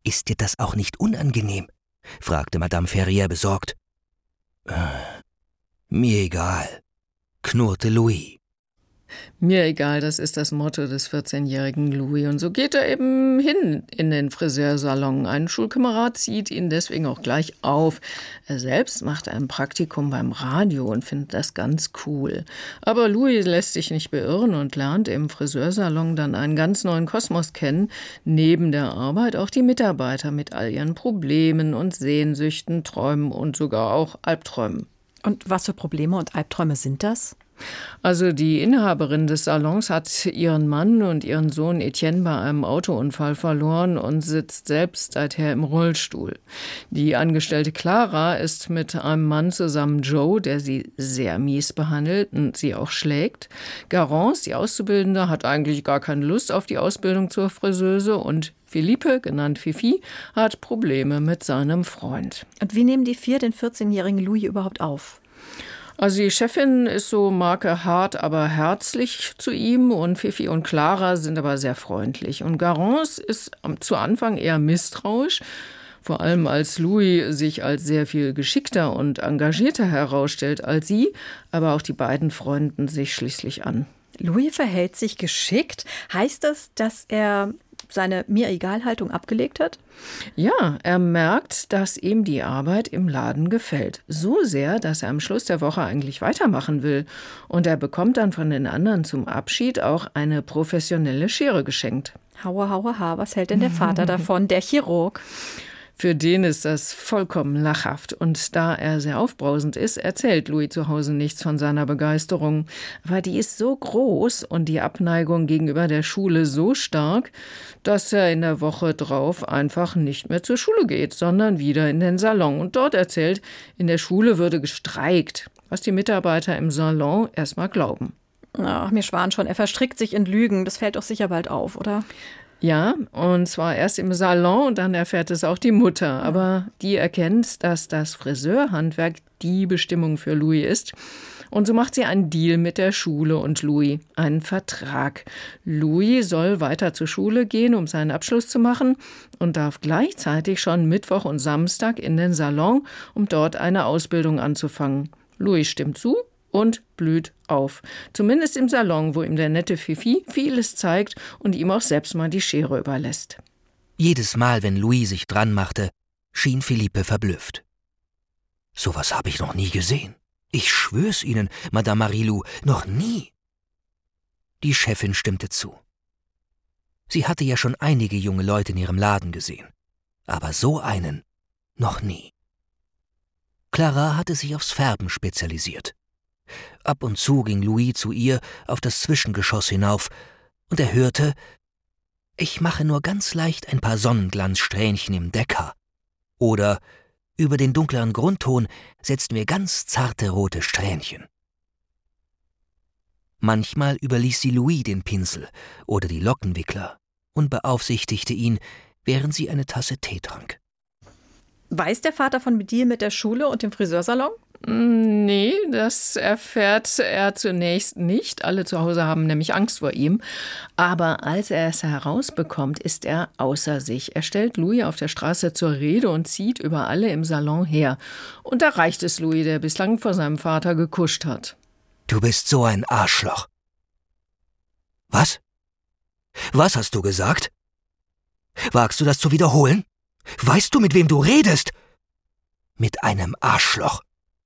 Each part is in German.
»Ist dir das auch nicht unangenehm?« fragte Madame Ferrier besorgt. »Mir egal«, knurrte Louis. Mir egal, das ist das Motto des 14-jährigen Louis. Und so geht er eben hin in den Friseursalon. Ein Schulkamerad zieht ihn deswegen auch gleich auf. Er selbst macht ein Praktikum beim Radio und findet das ganz cool. Aber Louis lässt sich nicht beirren und lernt im Friseursalon dann einen ganz neuen Kosmos kennen. Neben der Arbeit auch die Mitarbeiter mit all ihren Problemen und Sehnsüchten, Träumen und sogar auch Albträumen. Und was für Probleme und Albträume sind das? Also die Inhaberin des Salons hat ihren Mann und ihren Sohn Etienne bei einem Autounfall verloren und sitzt selbst seither im Rollstuhl. Die Angestellte Clara ist mit einem Mann zusammen, Joe, der sie sehr mies behandelt und sie auch schlägt. Garance, die Auszubildende, hat eigentlich gar keine Lust auf die Ausbildung zur Friseuse und Philippe, genannt Fifi, hat Probleme mit seinem Freund. Und wie nehmen die 4 den 14-jährigen Louis überhaupt auf? Also die Chefin ist so Marke hart, aber herzlich zu ihm und Fifi und Clara sind aber sehr freundlich. Und Garance ist zu Anfang eher misstrauisch, vor allem als Louis sich als sehr viel geschickter und engagierter herausstellt als sie, aber auch die beiden freunden sich schließlich an. Louis verhält sich geschickt. Heißt das, dass er seine Mir-Egal-Haltung abgelegt hat? Ja, er merkt, dass ihm die Arbeit im Laden gefällt. So sehr, dass er am Schluss der Woche eigentlich weitermachen will. Und er bekommt dann von den anderen zum Abschied auch eine professionelle Schere geschenkt. Haue, haue, ha. Was hält denn der Vater davon, der Chirurg? Für den ist das vollkommen lachhaft. Und da er sehr aufbrausend ist, erzählt Louis zu Hause nichts von seiner Begeisterung. Aber die ist so groß und die Abneigung gegenüber der Schule so stark, dass er in der Woche drauf einfach nicht mehr zur Schule geht, sondern wieder in den Salon. Und dort erzählt, in der Schule würde gestreikt, was die Mitarbeiter im Salon erstmal glauben. Ach, mir schwan schon, er verstrickt sich in Lügen. Das fällt doch sicher bald auf, oder? Ja, und zwar erst im Salon und dann erfährt es auch die Mutter. Aber die erkennt, dass das Friseurhandwerk die Bestimmung für Louis ist. Und so macht sie einen Deal mit der Schule und Louis, einen Vertrag. Louis soll weiter zur Schule gehen, um seinen Abschluss zu machen und darf gleichzeitig schon Mittwoch und Samstag in den Salon, um dort eine Ausbildung anzufangen. Louis stimmt zu und blüht auf. Zumindest im Salon, wo ihm der nette Fifi vieles zeigt und ihm auch selbst mal die Schere überlässt. Jedes Mal, wenn Louis sich dran machte, schien Philippe verblüfft. »Sowas habe ich noch nie gesehen. Ich schwör's Ihnen, Madame Marilou, noch nie.« Die Chefin stimmte zu. Sie hatte ja schon einige junge Leute in ihrem Laden gesehen, aber so einen noch nie. Clara hatte sich aufs Färben spezialisiert. Ab und zu ging Louis zu ihr auf das Zwischengeschoss hinauf und er hörte: »Ich mache nur ganz leicht ein paar Sonnenglanzsträhnchen im Decker.« Oder »Über den dunkleren Grundton setzten wir ganz zarte rote Strähnchen.« Manchmal überließ sie Louis den Pinsel oder die Lockenwickler und beaufsichtigte ihn, während sie eine Tasse Tee trank. Weiß der Vater von Deal mit der Schule und dem Friseursalon? Nee, das erfährt er zunächst nicht. Alle zu Hause haben nämlich Angst vor ihm. Aber als er es herausbekommt, ist er außer sich. Er stellt Louis auf der Straße zur Rede und zieht über alle im Salon her. Und da reicht es Louis, der bislang vor seinem Vater gekuscht hat. »Du bist so ein Arschloch.« »Was? Was hast du gesagt? Wagst du das zu wiederholen? Weißt du, mit wem du redest?« »Mit einem Arschloch.«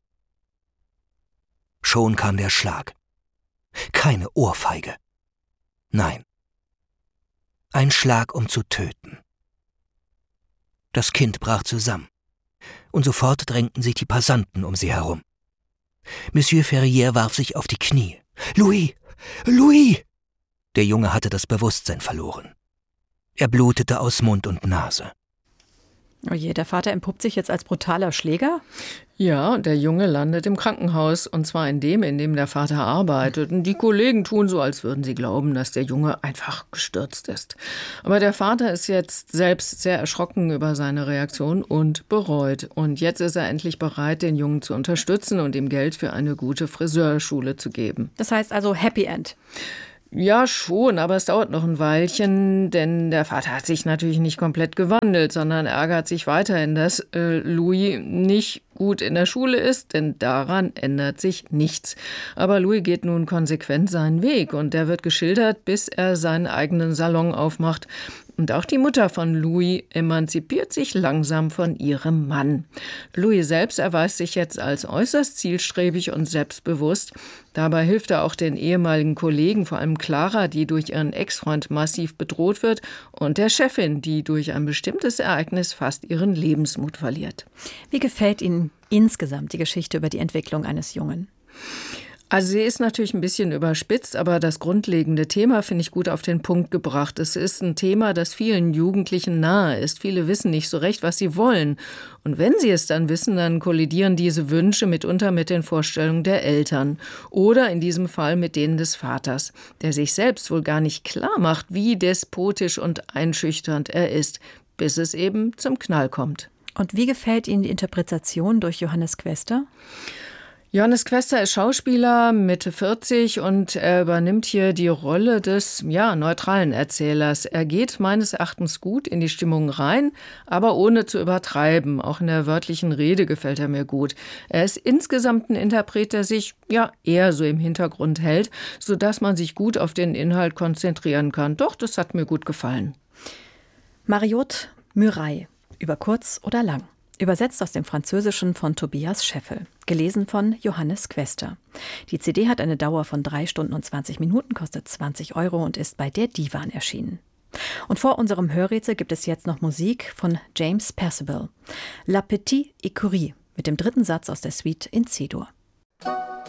Schon kam der Schlag. Keine Ohrfeige. Nein. Ein Schlag, um zu töten. Das Kind brach zusammen. Und sofort drängten sich die Passanten um sie herum. Monsieur Ferrier warf sich auf die Knie. »Louis! Louis!« Der Junge hatte das Bewusstsein verloren. Er blutete aus Mund und Nase. Oh je, der Vater entpuppt sich jetzt als brutaler Schläger? Ja, und der Junge landet im Krankenhaus, und zwar in dem der Vater arbeitet. Und die Kollegen tun so, als würden sie glauben, dass der Junge einfach gestürzt ist. Aber der Vater ist jetzt selbst sehr erschrocken über seine Reaktion und bereut. Und jetzt ist er endlich bereit, den Jungen zu unterstützen und ihm Geld für eine gute Friseurschule zu geben. Das heißt also Happy End. Ja, schon, aber es dauert noch ein Weilchen, denn der Vater hat sich natürlich nicht komplett gewandelt, sondern ärgert sich weiterhin, dass Louis nicht gut in der Schule ist, denn daran ändert sich nichts. Aber Louis geht nun konsequent seinen Weg und der wird geschildert, bis er seinen eigenen Salon aufmacht. Und auch die Mutter von Louis emanzipiert sich langsam von ihrem Mann. Louis selbst erweist sich jetzt als äußerst zielstrebig und selbstbewusst. Dabei hilft er auch den ehemaligen Kollegen, vor allem Clara, die durch ihren Ex-Freund massiv bedroht wird, und der Chefin, die durch ein bestimmtes Ereignis fast ihren Lebensmut verliert. Wie gefällt Ihnen insgesamt die Geschichte über die Entwicklung eines Jungen? Also sie ist natürlich ein bisschen überspitzt, aber das grundlegende Thema finde ich gut auf den Punkt gebracht. Es ist ein Thema, das vielen Jugendlichen nahe ist. Viele wissen nicht so recht, was sie wollen. Und wenn sie es dann wissen, dann kollidieren diese Wünsche mitunter mit den Vorstellungen der Eltern. Oder in diesem Fall mit denen des Vaters, der sich selbst wohl gar nicht klar macht, wie despotisch und einschüchternd er ist, bis es eben zum Knall kommt. Und wie gefällt Ihnen die Interpretation durch Johannes Quester? Johannes Quester ist Schauspieler, Mitte 40 und er übernimmt hier die Rolle des neutralen Erzählers. Er geht meines Erachtens gut in die Stimmung rein, aber ohne zu übertreiben. Auch in der wörtlichen Rede gefällt er mir gut. Er ist insgesamt ein Interpret, der sich eher so im Hintergrund hält, sodass man sich gut auf den Inhalt konzentrieren kann. Doch, das hat mir gut gefallen. Mariotte Muraille, über kurz oder lang. Übersetzt aus dem Französischen von Tobias Scheffel. Gelesen von Johannes Quester. Die CD hat eine Dauer von 3 Stunden und 20 Minuten, kostet 20 € und ist bei der Divan erschienen. Und vor unserem Hörrätsel gibt es jetzt noch Musik von James Percival. La Petite Écurie mit dem 3. Satz aus der Suite in C-Dur.